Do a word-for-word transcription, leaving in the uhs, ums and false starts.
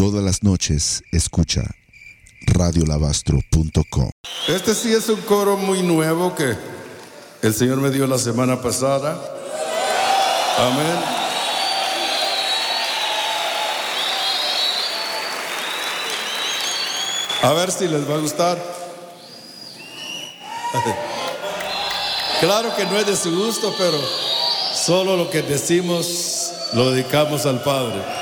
Todas las noches escucha radio lavastro punto com. Este sí es un coro muy nuevo que el Señor me dio la semana pasada. Amén. A ver si les va a gustar. Claro que no es de su gusto, pero solo lo que decimos lo dedicamos al Padre.